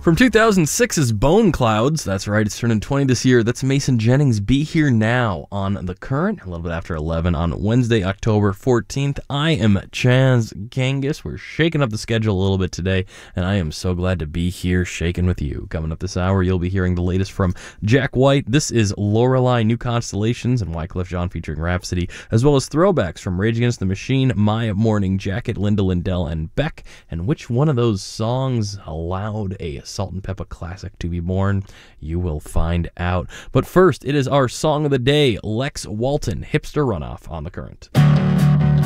From 2006's Bone Clouds, that's right, it's turning 20 this year. That's Mason Jennings' Be Here Now on The Current, a little bit after 11 on Wednesday, October 14th. I am Chaz Gangus. We're shaking up the schedule a little bit today, and I am so glad to be here shaking with you. Coming up this hour, you'll be hearing the latest from Jack White. This is Lorelei, New Constellations, and Wyclef Jean featuring Rhapsody, as well as throwbacks from Rage Against the Machine, My Morning Jacket, Linda Lindell, and Beck. And which one of those songs allowed a Salt and Pepper classic to be born? You will find out. But first, it is our song of the day, Lex Walton, Hipster Runoff on The Current.